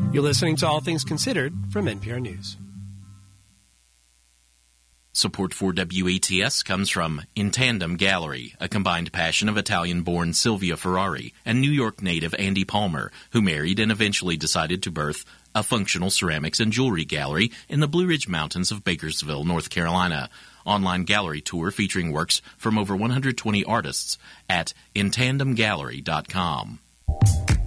You're listening to All Things Considered from NPR News. Support for WATS comes from In Tandem Gallery, a combined passion of Italian-born Silvia Ferrari and New York native Andy Palmer, who married and eventually decided to birth a functional ceramics and jewelry gallery in the Blue Ridge Mountains of Bakersville, North Carolina. Online gallery tour featuring works from over 120 artists at intandemgallery.com.